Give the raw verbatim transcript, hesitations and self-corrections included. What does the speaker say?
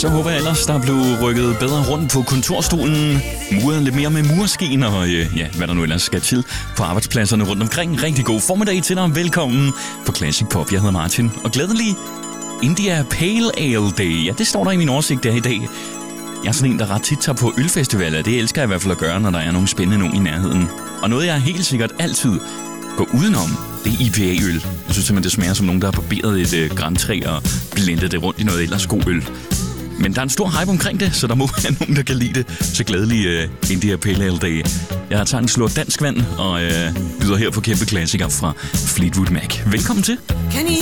Så håber jeg ellers, der blev rykket bedre rundt på kontorstolen, muret lidt mere med mursten og øh, ja, hvad der nu ellers skal til på arbejdspladserne rundt omkring. Rigtig god formiddag til dig. Velkommen på Classic Pop. Jeg hedder Martin, og glædelig India Pale Ale Day. Ja, det står der i min oversigt der i dag. Jeg er sådan en, der ret tit tager på ølfestivaler. Det elsker jeg i hvert fald at gøre, når der er nogle spændende nogen i nærheden. Og noget, jeg helt sikkert altid går udenom, det er I P A-øl. Jeg synes simpelthen, det smager som nogen, der har barberet et øh, grantræ og blendet det rundt i noget ellers god øl. Men der er en stor hype omkring det, så der må være nogen, der kan lide det. Så glædelig uh, India Pale Ale Day. Jeg har taget en slur dansk vand og uh, byder her på kæmpe klassikere fra Fleetwood Mac. Velkommen til.